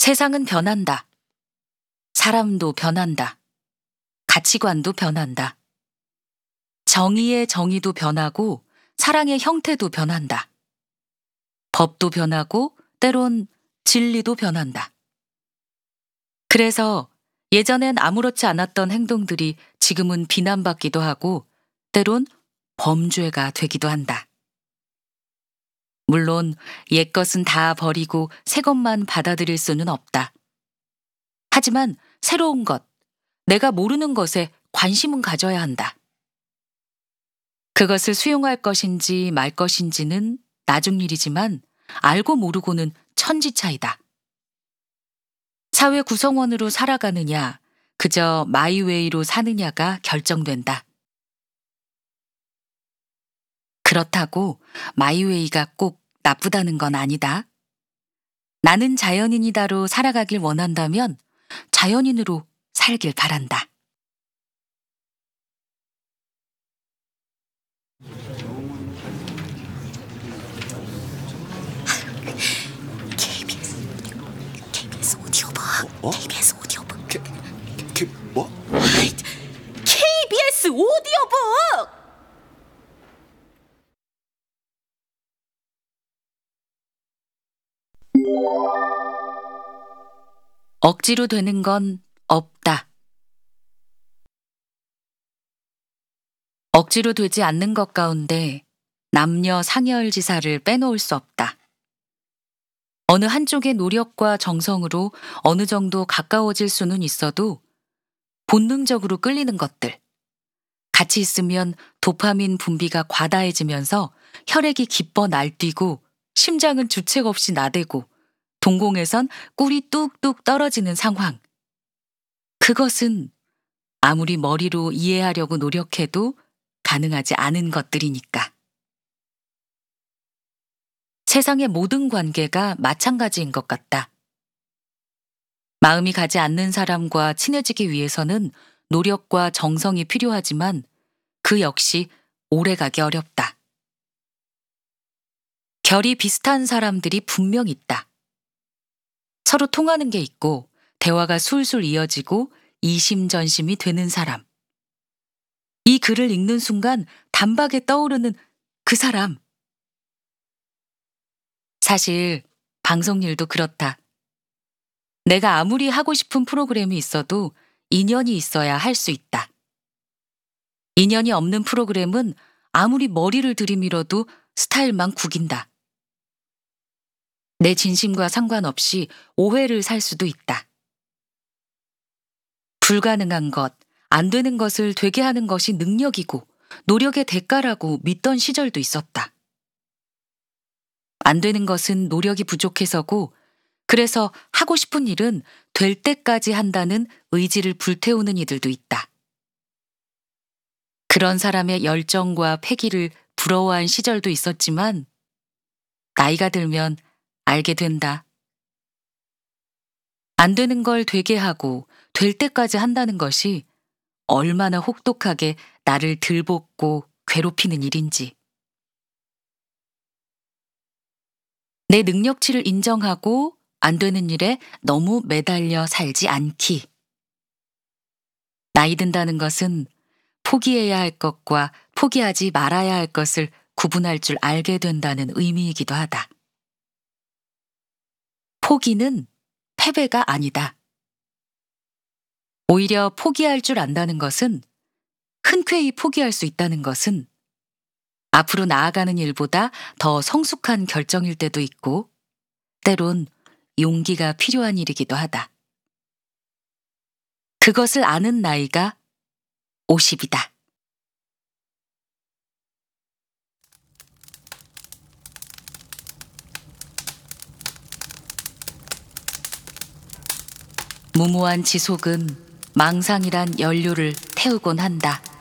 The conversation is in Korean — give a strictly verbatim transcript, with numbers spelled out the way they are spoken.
세상은 변한다. 사람도 변한다. 가치관도 변한다. 정의의 정의도 변하고 사랑의 형태도 변한다. 법도 변하고 때론 진리도 변한다. 그래서 예전엔 아무렇지 않았던 행동들이 지금은 비난받기도 하고 때론 범죄가 되기도 한다. 물론 옛것은 다 버리고 새것만 받아들일 수는 없다. 하지만 새로운 것, 내가 모르는 것에 관심은 가져야 한다. 그것을 수용할 것인지 말 것인지는 나중 일이지만 알고 모르고는 천지차이다. 사회 구성원으로 살아가느냐, 그저 마이웨이로 사느냐가 결정된다. 그렇다고 마이웨이가 꼭 나쁘다는 건 아니다. 나는 자연인이다로 살아가길 원한다면 자연인으로 살길 바란다. 케이비에스, 케이비에스 오디오북. 어? 케이비에스 오디오북. 케, 케, 뭐? 케이비에스 오디오북! 억지로 되는 건 없다. 억지로 되지 않는 것 가운데 남녀 상열지사를 빼놓을 수 없다. 어느 한쪽의 노력과 정성으로 어느 정도 가까워질 수는 있어도 본능적으로 끌리는 것들, 같이 있으면 도파민 분비가 과다해지면서 혈액이 기뻐 날뛰고 심장은 주책 없이 나대고 동공에선 꿀이 뚝뚝 떨어지는 상황. 그것은 아무리 머리로 이해하려고 노력해도 가능하지 않은 것들이니까. 세상의 모든 관계가 마찬가지인 것 같다. 마음이 가지 않는 사람과 친해지기 위해서는 노력과 정성이 필요하지만 그 역시 오래가기 어렵다. 결이 비슷한 사람들이 분명 있다. 서로 통하는 게 있고 대화가 술술 이어지고 이심전심이 되는 사람. 이 글을 읽는 순간 단박에 떠오르는 그 사람. 사실 방송 일도 그렇다. 내가 아무리 하고 싶은 프로그램이 있어도 인연이 있어야 할 수 있다. 인연이 없는 프로그램은 아무리 머리를 들이밀어도 스타일만 구긴다. 내 진심과 상관없이 오해를 살 수도 있다. 불가능한 것, 안 되는 것을 되게 하는 것이 능력이고 노력의 대가라고 믿던 시절도 있었다. 안 되는 것은 노력이 부족해서고 그래서 하고 싶은 일은 될 때까지 한다는 의지를 불태우는 이들도 있다. 그런 사람의 열정과 패기를 부러워한 시절도 있었지만 나이가 들면 알게 된다. 안 되는 걸 되게 하고 될 때까지 한다는 것이 얼마나 혹독하게 나를 들볶고 괴롭히는 일인지. 내 능력치를 인정하고 안 되는 일에 너무 매달려 살지 않기. 나이 든다는 것은 포기해야 할 것과 포기하지 말아야 할 것을 구분할 줄 알게 된다는 의미이기도 하다. 포기는 패배가 아니다. 오히려 포기할 줄 안다는 것은, 흔쾌히 포기할 수 있다는 것은 앞으로 나아가는 일보다 더 성숙한 결정일 때도 있고 때론 용기가 필요한 일이기도 하다. 그것을 아는 나이가 오십이다. 무모한 지속은 망상이란 연료를 태우곤 한다.